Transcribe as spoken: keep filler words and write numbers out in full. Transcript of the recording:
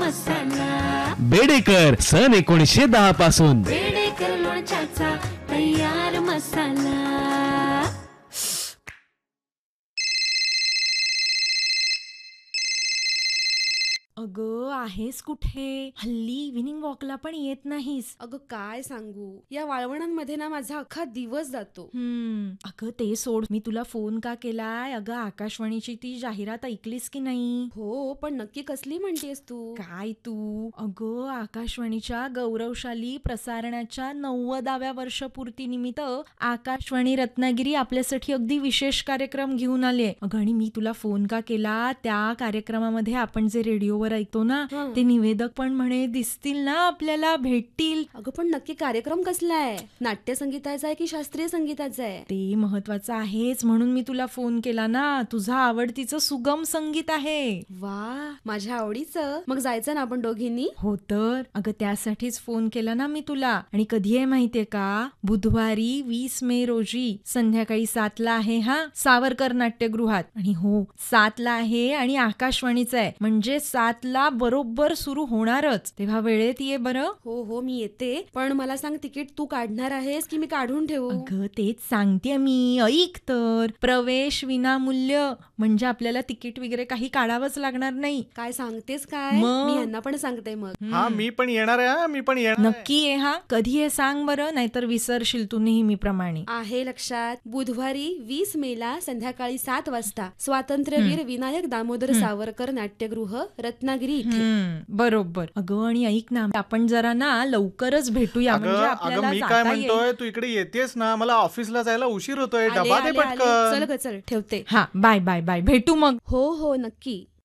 मसाला. बेडेकर सन एकोणीसशे दहा पासून. बेडेकर लोणच्याचा तयार मसाला. अगं आहेस कुठे? हल्ली इव्हिनिंग वॉकला पण येत नाहीस. अगं काय सांगू, या वाळवणांमध्ये ना माझा अख्खा दिवस जातो. हम्म अगं ते सोड, मी तुला फोन का केलाय? अगं आकाशवाणीची ती जाहिरात ऐकलीस की नाही? हो, पण नक्की कसली म्हणतेस तू? काय तू? अगं आकाशवाणीच्या गौरवशाली प्रसारणाच्या नव्वदाव्या वर्षपूर्ती निमित्त आकाशवाणी रत्नागिरी आपल्यासाठी अगदी विशेष कार्यक्रम घेऊन आले. अगं आणि मी तुला फोन का केला? त्या कार्यक्रमामध्ये आपण जे रेडिओवर ऐकतो ना, ते निवेदक पण म्हणे दिसतील ना आपल्याला, भेटतील. अगं पण नक्की कार्यक्रम कसला आहे? नाट्य संगीताचा आहे की शास्त्रीय संगीताचा आहे? ते महत्वाचं आहेच, म्हणून मी तुला फोन केला ना. तुझं आवडतीचं सुगम संगीत आहे. वा, माझ्या आवडीचं. मग जायचं ना आपण दोघींनी? हो तर अगं त्यासाठीच फोन केला ना मी तुला. आणि कधी आहे माहितीये का? बुधवारी वीस मे रोजी संध्याकाळी सातला आहे हा, सावरकर नाट्यगृहात. आणि हो, सातला आहे आणि आकाशवाणीचं आहे, म्हणजे सातला बरोबर सुरू होणारच. तेव्हा वेळेत ये बरं. हो हो मी येते, पण मला सांग तिकीट तू काढणार आहेस की मी काढून ठेवू? अगं तेच सांगते मी, ऐक तर. प्रवेश विनामूल्य, म्हणजे आपल्याला तिकीट वगैरे काही काढावंच लागणार नाही. काय सांगतेस काय? मी यांना पण सांगते मग. हा मी पण येणार आहे. हा मी पण येणार. नक्की ये हा. कधी आहे सांग बरं, नाहीतर विसरशील तू नेहमीप्रमाणे. आहे लक्षात. बुधवारी वीस मेला संध्याकाळी सात वाजता स्वातंत्र्यवीर विनायक दामोदर सावरकर नाट्यगृह रत्नागिरी इथे. बरोबर. अगं आणि ऐक ना, आपण जरा ना लवकरच भेटूया, म्हणजे अगं आपल्याला मी काय जाता म्हणतोय, येईल. तू इकडे येतेस ना, मला ऑफिसला जायला उशीर होतोय. आले, डबा दे आले, आले. पटकन. चल ग चल, ठेवते. हा बाय बाय बाय, भेटू मग. हो हो नक्की.